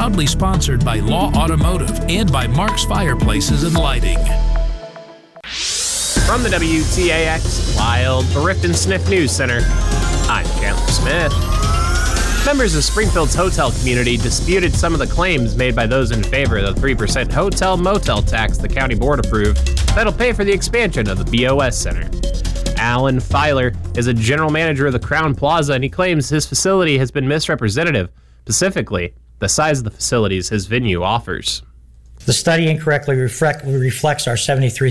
proudly sponsored by Law Automotive and by Mark's Fireplaces and Lighting. From the WTAX Wild Rifton Sniff News Center, I'm Chandler Smith. Members of Springfield's hotel community disputed some of the claims made by those in favor of the 3% hotel-motel tax the county board approved that'll pay for the expansion of the BOS Center. Alan Filer is a general manager of the Crown Plaza, and he claims his facility has been misrepresentative, specifically the size of the facilities his venue offers. The study incorrectly reflects our 73